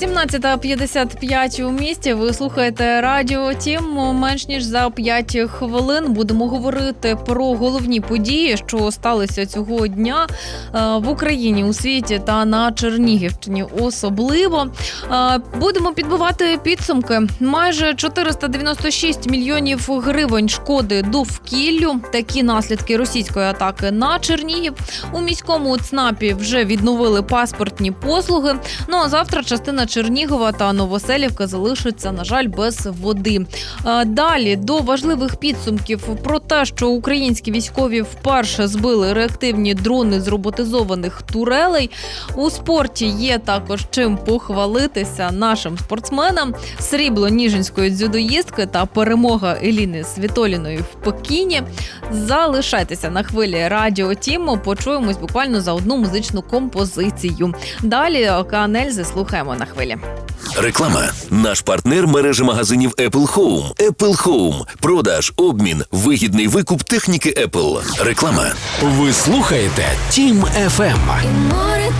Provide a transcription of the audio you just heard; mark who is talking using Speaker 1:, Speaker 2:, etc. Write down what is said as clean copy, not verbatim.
Speaker 1: 17:55 у місті. Ви слухаєте Радіо Тім. Менш ніж за 5 хвилин будемо говорити про головні події, що сталися цього дня в Україні, у світі та на Чернігівщині особливо. Будемо підбивати підсумки. Майже 496 мільйонів гривень шкоди довкіллю. Такі наслідки російської атаки на Чернігів. У міському ЦНАПі вже відновили паспортні послуги. Ну а завтра частина Чернігова та Новоселівка залишаться, на жаль, без води. Далі до важливих підсумків про те, що українські військові вперше збили реактивні дрони з роботизованих турелей. У спорті є також чим похвалитися нашим спортсменам. Срібло ніжинської дзюдоїстки та перемога Еліни Світоліної в Пекіні. Залишайтеся на хвилі Радіо Тім. Почуємось буквально за одну музичну композицію. Далі Океан Ельзи слухаємо на хвилі.
Speaker 2: Реклама. Наш партнер – мережа магазинів Apple Home. Apple Home. Продаж, обмін, вигідний викуп техніки Apple. Реклама.
Speaker 3: Ви слухаєте Тім FM.